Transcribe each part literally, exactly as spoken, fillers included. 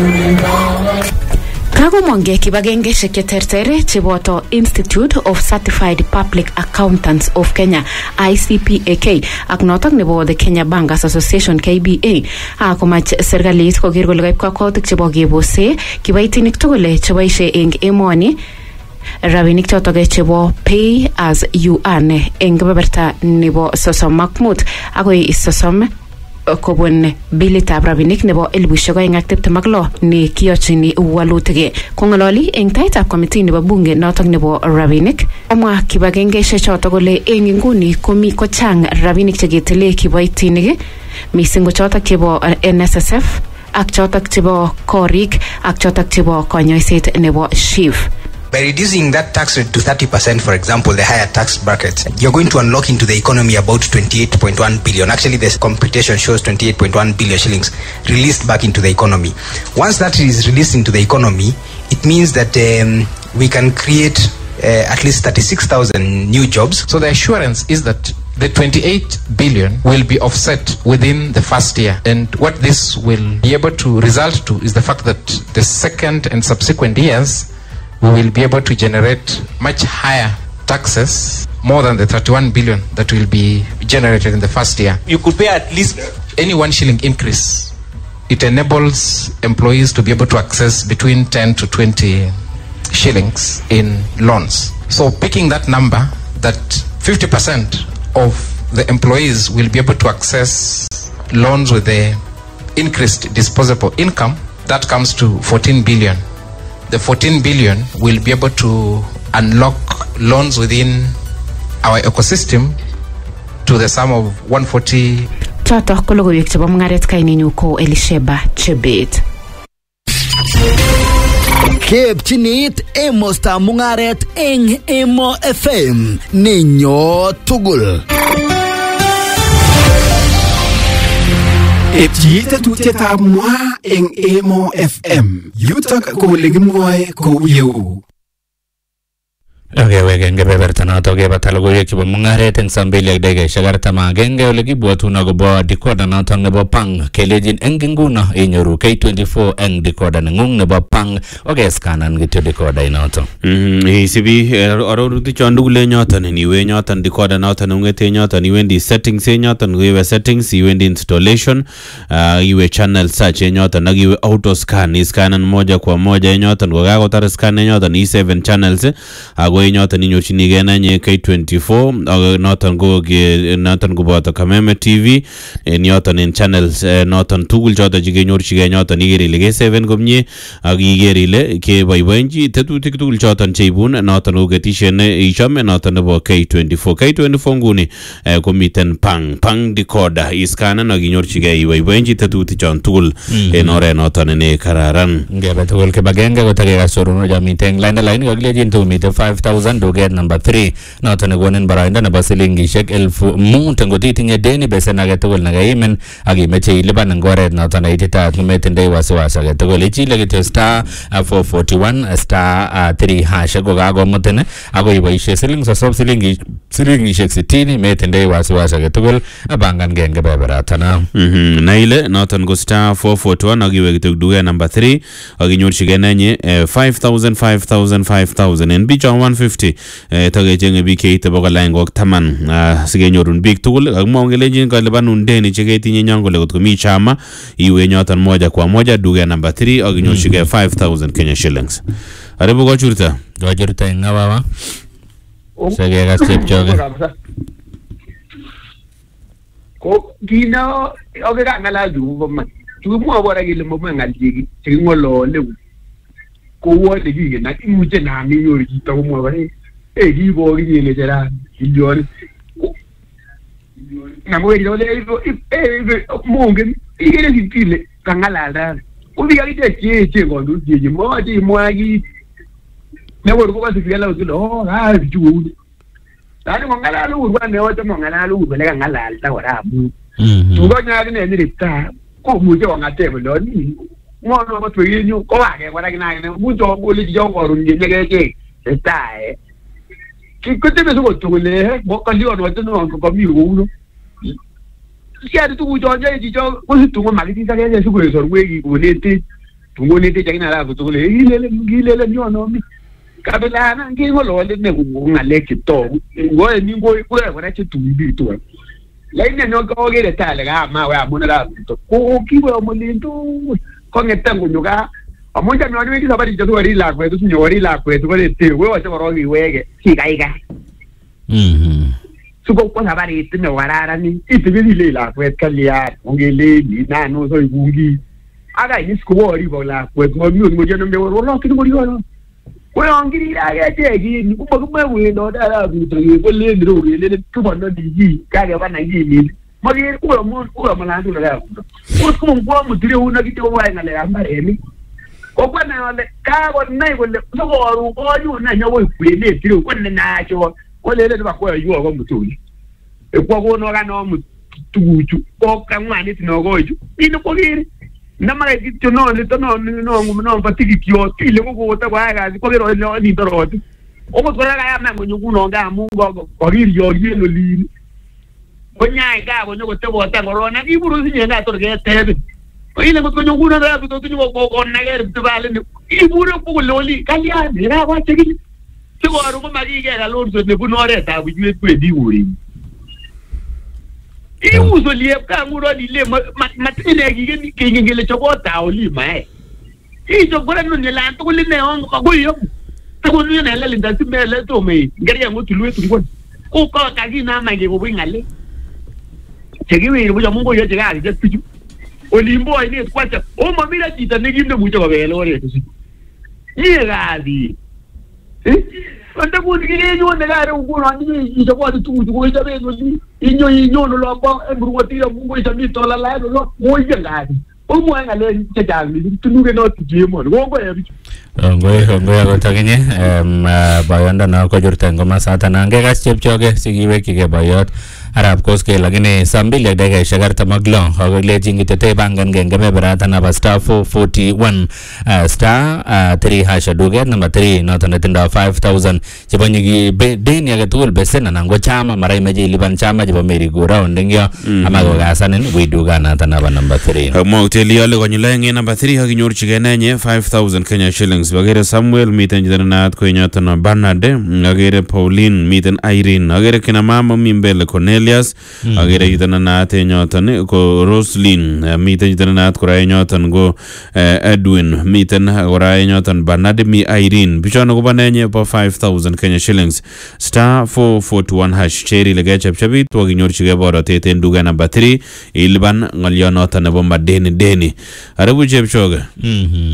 Kagomonge kibagengeshek cheterter cheboto Institute of Certified Public Accountants of Kenya I C P A K ak notok nebo the Kenya Bankers Association K B A akomach serikalit koker kole kaib kakwautik chebo kebose kibaitinik tugul cheboishe eng emoni rabinik chotok chebo pay as you earn eng kebeberta nebo sosom ak mut agoi sosom kobun bilitab rabinik nebo elibushek oeng ak tiptem ak lo ne kiyochini walutik kongololi eng taitab committee nebo bunge notok nebo rabinik amwa kibagengeishek chotok kole eng inguni komi kochang rabinik cheketile kiboitinik mising ko chotok chebo N S S F ak chotok chebo korik ak chotok chebo konyoiset nebo S H I F. By reducing that tax rate to thirty percent, for example, the higher tax brackets, you're going to unlock into the economy about twenty-eight point one billion. Actually, the computation shows twenty-eight point one billion shillings released back into the economy. Once that is released into the economy, it means that um, we can create uh, at least thirty-six thousand new jobs. So the assurance is that the twenty-eight billion will be offset within the first year. And what this will be able to result to is the fact that the second and subsequent years, we will be able to generate much higher taxes, more than the thirty-one billion that will be generated in the first year. You could pay at least any one shilling increase. It enables employees to be able to access between ten to twenty shillings in loans. So picking that number, that fifty percent of the employees will be able to access loans with the increased disposable income, that comes to fourteen billion. The fourteen billion will be able to unlock loans within our ecosystem to the sum of one hundred forty. Choto ko logoiwek chebo mungaret kaininyu ko Elisheba Chebet. Kepchinit emosta mungaret eng Emo F M ninyo tugul. Etiite tutietab mwa eng Emo F M. Yutok ko legimwoe kou yeu. Okay, wegen kebeberta notok kebata logoiwek chebo mungaret eng sambili ak dakikaishek artam ak agenge ole kibwatun akobo decoder notok nebo Pang kelejin eng nguno inyoru K twenty-four eng decoder nengung nebo Pang okescanan kityo decoder inotok. Mhm, isibi arorutik chon tugul nyoton niwe nyoton decoder noton ungete nyoton iwendi settings nyoton iwe settings iwendi installation uh, iwe channel search nyoton ak iwe auto scan iscanan moja kwa moja nyoton kokakotar scan nyoton i seven channels ako nyoton inyorchinigei nanye K twenty-four noton ko noton koboto Kameme T V nyoton en channels noton tugul choton chekenyorchigei nyoton iger ile K seven komie ak iger ile keboiboenchi tetutik tugul choton cheibun noton ko ketishen ichome noton nebo K twenty-four. K twenty-four nguni komiten Pang Pang decoder iskanan ak inyorchigei iboiboenchi tetutik chon tugul en oret noton ne kararan. Ngebe tugul kibagenge kotakeka soruno jamiten line line kakilejin tu mite five thousand doget number three noton nekonin barainda nebo silingishek elfu mut ngotitinye deni besen age tugul nekaimen ak imeche ilipan eng oret noton neititaat kometindoi wasiwasi age tugul ichile kityo star four forty-one star three hash kokakomutin ako iboishe siling sosom silingishek sitini metindoi wasiwasi age tugul abangan gen kebeberatan. Mhm, na ile noton ko star four forty-one ak iwe kityo duket number three ak inyorchigei nenye five thousand five thousand five thousand en bichon one fifty eh takechenge biik cheite bokol aeng ak taman sikenyorun biik tugul ak mongelenjin kalipanun deni cheketinye nyon kole kotko mi chama iwe nyoton moja kwa moja duket number three ak inyorchigei five thousand Kenya shillings. Aribu kochurta kochurta eng baba sekekas chepchoge ko kino oke kangala ju bomma ju mo bora kile mo ngal jigi ngolole ko wote gige na imuje na mi yori to mo ba e gi bo gi ne jera ilyon na mo ri ole e mo ngen igere sipile kangala da ubi ga ite che che go du je mo di mo agi ne wo ko se fiala ko oh ha ju dani mo ngala lu ba ne wo to mo ngala lu ba le kangala ta wara bu tu go nya ne ni ta ko mu je wa ngate bo ni mo no ba tu yin ko wa ke wara kina ne mu to bo li jo ko run je ne ke sta e ki ko te be so to le mo ka li ono to no ko mi wo no si a tu jo je ji jo ko si tu mo ma ki ta ke su ko so we ki ko le te tungonete chakina la kutule ilele ngilele nyono mi kabelana ngingolole ne kungaleke to ngoe ningo kule kona chitumbi to laini nyoka ogere tale ga ma wa mona la to ko kiwe omulindu ko ngetango nyoka amonja nyo ni sabari jo wari la kwetu sinyo wari la kwetu wale te we wa choro gi wege sikaiga mhm suko ko sabari tine warara ni itibili le la kwet kalia ongele ni na no so igungi aga ni sku wori bola kwetu mo mi mo jeno me wo lo kini mo yo ko ongiri aga te gi ni ko ko we no da la bi to ko le ndro ge le ko bono di gi ka ga bana gi ni mo gi ko mo ko mo la ndu la ko ko mo mo dire una gi to wa ngale ambare ni ko bana wale ka ko nai ko le so ko ru ko yu na nyawo kwele tiro ko ne na cho ko le le ba ko yu ko mutuli e ko ko no ga no mutuju ko ka ngani tino go ju ino ko giri na ma gi to no le to no no no patiki kio ile ko ko ta ba ga ko ro le ni to ro o ko ra ga ya na nyu ku no ga mu go ko giri yo ye no li ko nya ga ko no ko te bo ta ko na gi buru si na to ge te ile ko nyu ku na ra to nyu ko ko na ge te ba le i buru ko loli ka ya ni ra wa te gi ti ko ru ko ma gi ga lo so ne bu no re ta bu ju ku di wuri i uso li ka nguro di le ma tine gi gi ki ngi le choko ta o li mai i jo gora no ne la to le ne on ko go yo to ko ne le le da ti me le to me ngari ya ngotu lu tu ko ko ko ka gi na ma gi go bi ngale che gi wi bu jo mungo yo che ga ge tu olimbo ni kwa cha o ma mira ti ta ne gi ne mu cho be lo re tu si ni ga di eh anda ku ni ge yo ne ga re ku no ni i jo ko tu tu ko ja be no ni inyo inyo no lo ba e buru ti mu ko ja mi to la la no mo ya ga di o mo nga le che ja mi tu nu ge no ti je mo go go ya bi ngoy ngoy ko taginye em bayanda na ko jurta ngoma sata na nge gas chepchoge sigiwe kige bayot arab koske lagine sambile daga shagar tamaglo hogle jingite te bangan gengame barata na ba star four forty-one uh, star uh, three hasha duge number three not on the five thousand jibanyigi deni aga tul besena nango chama marai meji liban chama jibo meri go round ngyo amago gasanen we duga na tanaba number three mo teli ale ko nyila nge number three ha ginyor chigene nye five thousand Kenya shillings bagere Samuel miten jidana ko nyata no Bernard agere Pauline miten Irene agere kina mama mimbele Cornelius agere jidana na te nyata ne ko Roslyn miten jidana na ko ray nyata go Edwin miten ray nyata Bernard mi Irene bichano ko banenye po five thousand Kenya shillings star four forty-one hash cheri lege chapchabi to ginyor chige boro tete nduga number three ilban ngalyo nota na bomba deni deni arabu chepchoga mhm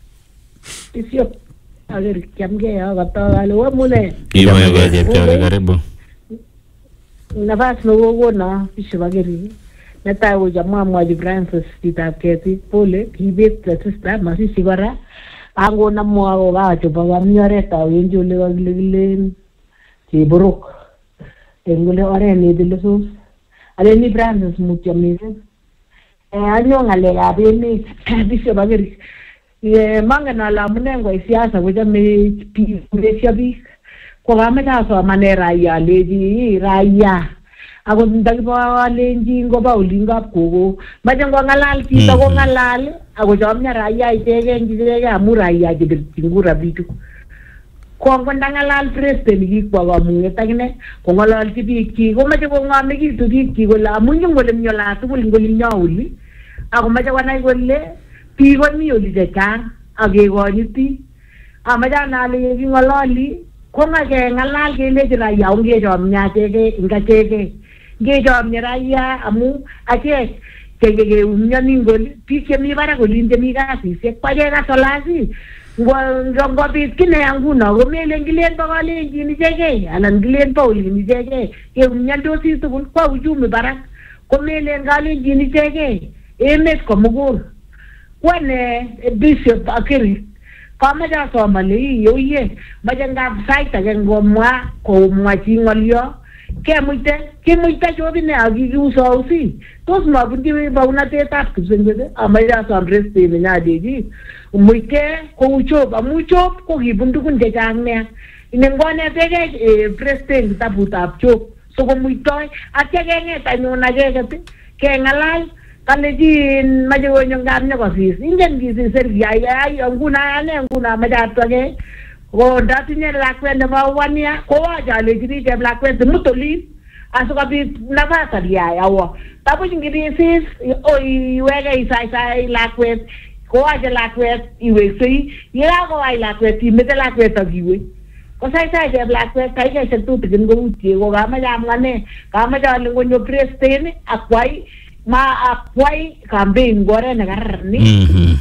Isio agar kiamge ya kata alo mune ibo ya chepchoge karibu nafas no go na ishwageri nata wo jamaa mwa Francis kitapketi pole kibet sister masi sigara ango na mwa ga choba ga mnyareta wenjule ga gilgile tiburuk engule ore ni dilusus ale ni Francis mucho mire eh anyo ngale ga beni ishwageri ye manga na la munengo isiasa kuja me pia bi ko game ta so manera ya leji raya ako ndagi ba lenji ngo ba ulinga ko majango ngalal ti to ko ngalal ako jamnya raya itege ngije ya muraya je ngura bitu ko ngonda ngalal president gi ko ba mu etagine ko ngalal ti bi ki ko majango ngame gi to bi ki ko la munyo ngole nyola to ngole nyawuli ako majango na golle pigo mi oli de kan age gonyiti amaja nale gi ngololi ko ngage ngalal ge le jira ya unge jom nya tege inga tege ge jom nya ya amu ake tege ge unya ningol pike mi bara golinde mi gasi se kwaje ga tolasi ngol ngongo bit kine yangu na go mele ngilen ba wale ni tege alan ngilen pa oli ni tege ge unya dosi to ko ujume bara ko mele ngali ni tege emet ko mugul Wane bishop akiri kama ja so mali yo ye majanga site agengo mwa ko mwa chingolyo ke muite ke muite jobi ne agi uso usi tos ma bundi ba una te tap kuzengede amaja so amreste ne na deji muite ko ucho ba mucho ko gibundu kun de jangne inengone tege president tabuta apcho so ko muito atege ne ta no na gege ke ngalal kale jin maje wonyo ngamnya ko sis ingen gizi sergia ya nguna ane nguna majato ge ko datinye lakwet ne ba wania ko waja le jiri je lakwet mutoli asuka bi nafasa dia yawo tapo ngiri sis o iwega isai sai lakwet ko waja lakwet iwe sei yera ko ai lakwet imete lakwet agiwe ko sai sai je lakwet kai ke sentu tigin go uti ko ga ma jam ngane ka ma jale ngo nyo prestene akwai ma akwai campaign gore na garni Mhm.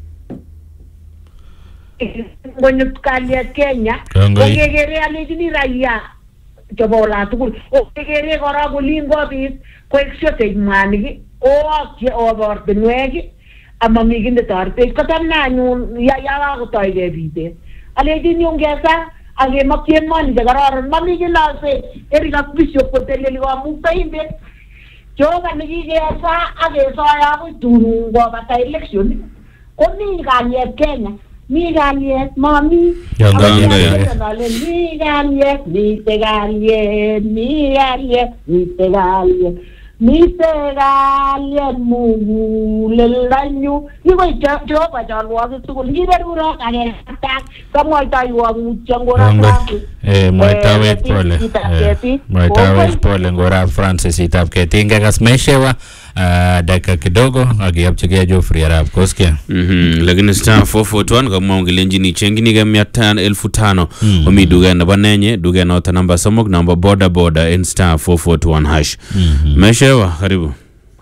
ngono tukalia Kenya ogegere ale jini raia jobola tukul ogegere gora gulingo bit kwexiote manigi o ke over the nwegi amamigi de tarte katamna nyun ya ya go toige bite ale jini ongesa age makien man de gora mamigi la se eriga bisho potele liwa mupaimbe joga nigi gesa age so ya bu tunu go bata election koni ganye Kenya mi galiet mami Yang galiet mi galiet mi te galiet mi galiet mi te galiet mi te galiet mu le daño digo yo yo pa yo lo que tú ni de duro que está como está yo mucho ngora eh moitawet pole eh moitawet pole ngora Francis itap ketinga kasmeshewa dakika kidogo akiyapchikia Geoffrey Arap Koskia. Mhm, lakini star four four one kama ongelenji ni chengini ga mia tano elfu tano omi duga na banenye duga na ota namba somok namba boda boda in star four four one hash. Meshewa karibu.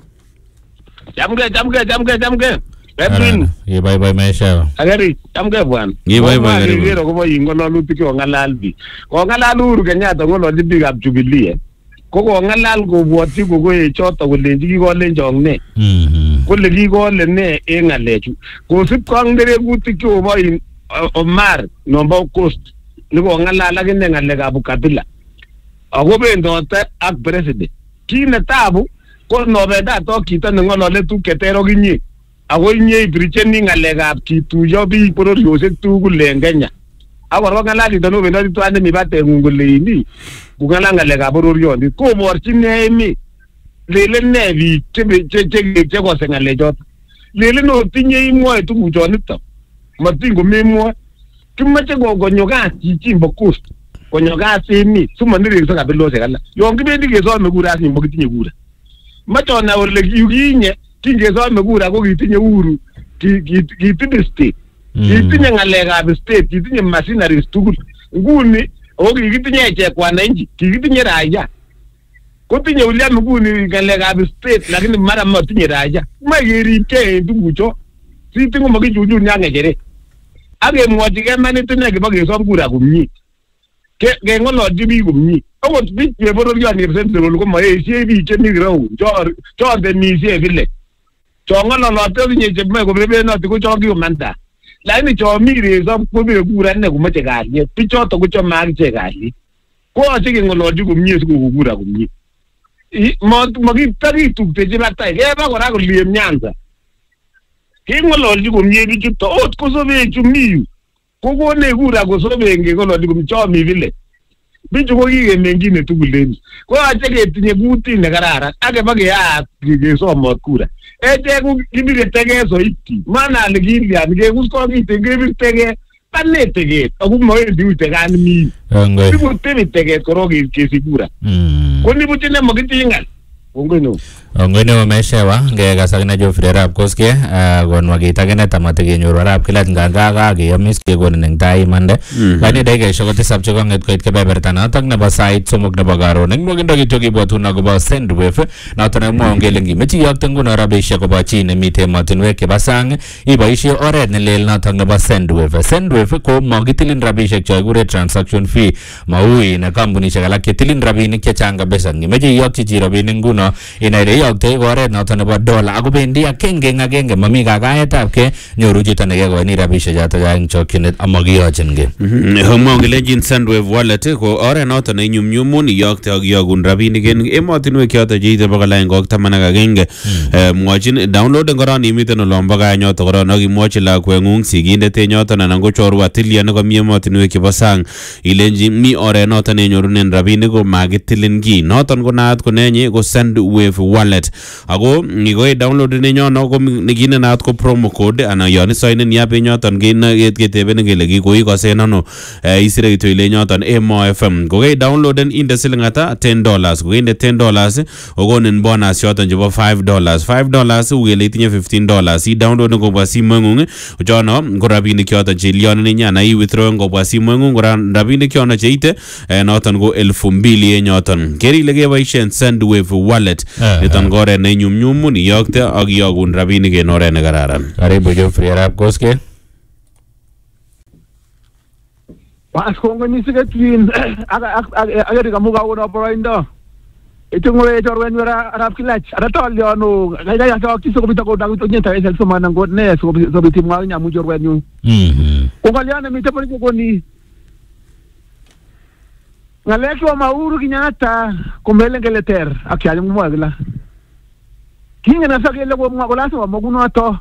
Jamge jamge jamge jamge. Bebin. Ye bye bye meshewa. Agari jamge bwan. Ye bye bye karibu. Ngiro ko ingolo tiki ongalalbi. Ko ngalaluru Kenyatta ngolo big up Jubilee. Koko ngalal ko bwati ko ko e choto ko lenji ki ko lenjong ne mhm ko le ki ko le ne e ngalechu ko sip ko ngere guti ko ba in Omar nomba coast ni ko ngalala ke ne ngale ka bukabila ako bendo ta ak president ki ne tabu ko no be da to kita ne ngolo le tu ketero ginyi ako nye brichen ni ngale ka kitu yo bi poro yo se tu ku lengenya awar ngalali to no be no tu ande mi bate ngule ni kugala ngale ka bororyo ndi ko borchine mi lele ne bi tebe che che che ko sengale jot lele no tinye imwe tu bujonito matingo memwa kimache go gonyoga chichimbo coast gonyoga semi suma ndire so ka belo se kala yo ngibendi ke so megura simbo kitinye gura macho na ole yuginye kinge so megura ko kitinye uru ki ki ki state kitinye ngale ka state kitinye machinery tugul nguni o kitinye che kwa nanji kitinye raia ko tinye ulia mguni ngale ka state lakini mara mo tinye raia ma yeri ke dugucho si tingo magi juju nyange jere age mwati ke mani tinye ke bagi so ngura kumnyi ke ke ngolo dibi kumnyi o bi ye boro ya ni presente lo ko ma e sie bi che mi grau jo jo de mi sie vile jo ngolo lo to tinye je me ko bebe no ti ko jo ki manda lakini cho mi re so ko be kura ne ko mate gali picho to ko cho ma che gali ko ati ke ngolo di kumnyi su ko kura kumnyi mo magi tari tu te je batai ke ba ko ra ko li Nyanza ke ngolo di kumnyi bi to ot ko so be chumi ko ko ne kura ko so be nge ngolo di kumnyi cho mi vile bicho ko ki mengine tuguleni ko ate ke tinye buti ne karara age bage ya ke so mo kura ete ku kibire tege so iti mana le gili ya ke kusko ki tege tege panne tege aku mo e di tege mi ngwe bibu tebe tege koro ki ke sigura mm ko ni buti ne mo kitingal ngwe no ngwe ne meshewa nge gasagna Geoffrey Arap Koskia gon wagita gene tamate ke nyoro Arap kilat nganga ga ge yamis ke gon neng tai mande lani dai ge shogote sabche ko nget ko ke bebertana tak na ba site somok na bagaro neng mo gindo gito ki botu na go ba send wave na tana mo ngelengi mechi yak tengu na rabisha ko ba chine mite matinwe ke basang iba ishi ored ne lel na tak na ba send wave send wave ko mo gitilin rabisha cho gure transaction fee maui na company shagala kitilin rabini ke changa besangi mechi yak chi rabini nguno ina re te gore na tane ba dola ago bendi akenge ngagenge mami gagaet apke nyoru jita ne go ni rabisha jata jang chokinet amagi achenge homo ngelejin Sendwave wallet ko ore na tane nyum nyumun yakte agyagun rabini gen emotinwe kyata jite bagala ngok tamana gagenge mwachin download ngorani miten lomba ga nyoto gorona gi mochi la kwengung siginde te nyoto na ngo chorwa tilia ne ko mi emotinwe kibasang ilenji mi ore na tane nyorunen rabini go magitilin gi noton go naat ko nenye go Sendwave Sendwave wallet ako ngiko download ne nyono ko nikine naat ko promo code ana yon sign in yape nyoton ke keteben ngele kikoi kosen ano isire kityo ile nyoton Emo F M ko ke downloaden inde siling ata ten dollars ko inde ten dollars okonin bonus yoton chebo five dollars five dollars ugele itinye fifteen dollars i download ko kwa simu ngung jono ko rabinik yoton chilion ni nyana i withdraw ko kwa simu ngung ko rabinik yono cheite noton ko elfu mbili nyoton keri ile keboisien Sendwave wallet niton gore ne nyumnyum ni yokte ak yogun rabinik en oret ne kararan. Karibu Geoffrey Arap Koske. Pas kongo ni sigatwin aga aga kamuga wona poroindo. Itungwe torwen wera Arap Kilach. Ada tol yono gaya ya to kiso ko bitako dagu to nyenta esel soma nango ne so so bitimwa nya mu jorwen yu. Mhm. Ko galiana mi taponi ko ni. Ngaleki wa mauru kinyata kumbele ngeleter akyali mwagla. Kinga na sakele ko mwagla so maguno to.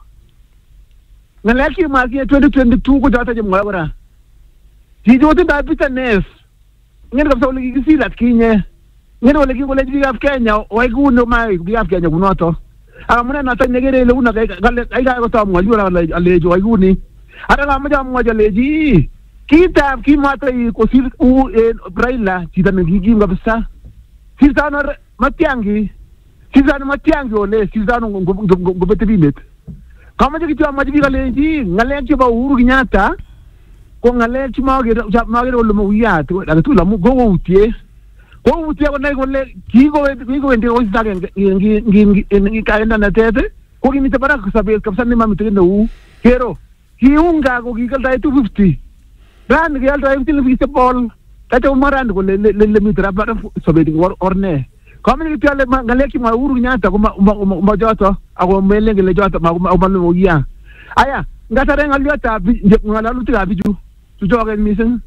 Ngaleki magi twenty twenty-two ko data je mwagra. Hijo te da bitanes. Ngene kapsa ole kisilat kinye. Ngene ole kingole biga Kenya wai kuno mai biga Kenya kuno to. Aga muna na tanye gere le una ga ai ga ko to mwali wala alejo wai kuni. Ara ga maja mwaja leji. Kita ki mata ko sir u braila sida ne gigi ngabsa. Sida no matiangi. Sida no matiangi ole sida no ngobete bimet. Kama je kitu amaji biga leji ngale ba uru ginyata. Ko ngale chima ge ma ge lo mo wiya to la tu la mu go utie go utie ko nei ko le ki go ki go ndi o sa ge ngi ngi ngi ka enda na tete ko ni te para sabe ka sanni ma mitre no kero ki unga go ki kal dai two fifty ran ge al dai fifty fi se bol ta to maran ko le le le mitra para sabe di orne ko mi ti ale ngale ki ma uru nyata ko ma ma joto ako mele ge le joto ma ma mo wiya aya ngata re ngaliota ngala lu ti ga biju tu jogen misen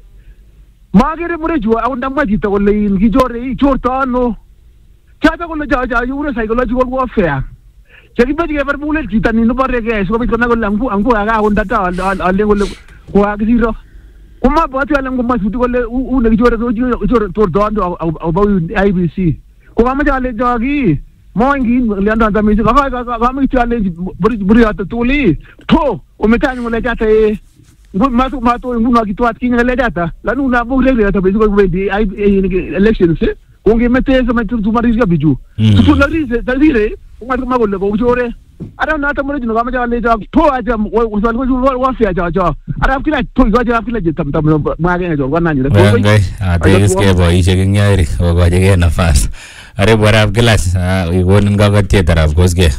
magere mure jua au ndamma jita ko le in gijore i chorta no chata ko le ja ja yure psychological warfare cheki bedi ke verbule jita ni no bare ke so bi kona ko langu angu aga onda ta ale ko le ko agiro kuma batu ale ngumma suti ko le u ne gijore ko jore tor dondo au ba I B C ko ma ja le jogi mo ngi le anda ta mi ka ka ka mi ta le buri buri ata tuli to o metani mo le jata e mato mato nguna kitwa kinga le data la nuna bo le data be ko vendi ai elections ko ngi mete so metu tu mari ga biju tu la rise ta dire ko ma ma golle ko jore ara na ta mo jino ga ma ja le ja to aja wo so ko wa fi aja aja ara kila to ga ja kila je tam tam ma ga jo wana ni le ko ngai a te iske bo i je nyairi o ga je na fas are bora gilas i won ga ga te taraf gosge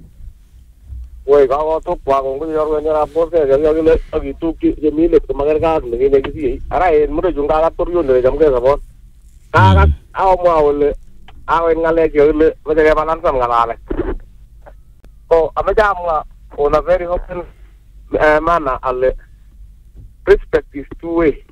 Woi kalau tu kuang pun orang yang rapor saya jadi orang lagi tu jemile kemarin kan lagi lagi sih. Arai muda juga kan turun dari jam ke sabon. Kan awak mau le, awak ngale je le, macam apa nanti ngale. Oh, apa jam lah? On a very open manner ale. Respect is two way.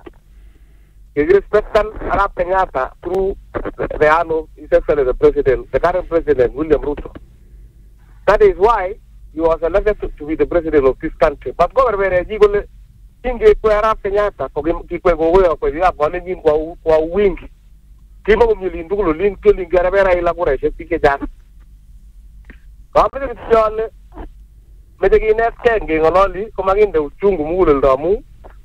Jadi respectan Arab Kenyatta through the ano, His Excellency the President, the current President William Ruto. That is why you are elected to, to be the president of this country. But go over there, you will inge kwa Arab Kenyatta, kwa kikwe gowe kwa vya kwa nini kwa kwa wingi. Kimo kumjulindu kulo link link garabera ila kura shepike jana. Kama ni mtiole, mejegi net kenge ngololi, kumaginde uchungu mule ndamu.